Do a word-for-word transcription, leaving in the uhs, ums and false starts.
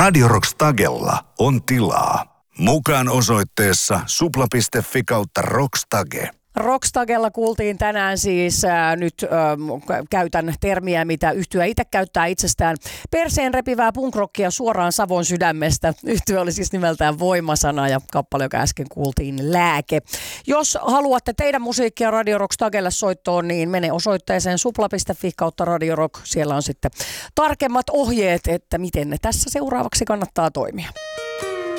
Radio Rockstagella on tilaa. Mukaan osoitteessa supla piste fi kautta rockstage. Rockstagella kuultiin tänään siis, ää, nyt ää, käytän termiä, mitä yhtye itse käyttää itsestään, perseen repivää punkrockia suoraan Savon sydämestä. Yhtye oli siis nimeltään Voimasana ja kappale, joka äsken kuultiin, Lääke. Jos haluatte teidän musiikkia Radio Rockstagelle soittoon, niin mene osoitteeseen supla piste fi kautta Radio Rock. Siellä on sitten tarkemmat ohjeet, että miten ne tässä seuraavaksi kannattaa toimia.